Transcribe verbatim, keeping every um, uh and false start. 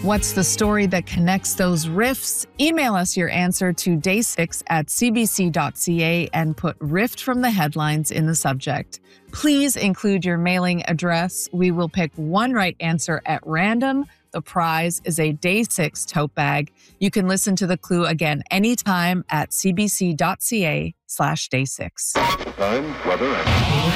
What's the story that connects those riffs? Email us your answer to day six at c b c dot c a and put Rift from the headlines in the subject. Please include your mailing address. We will pick one right answer at random. The prize is a Day six tote bag. You can listen to the clue again anytime at c b c dot c a slash day six. Time, weather, and...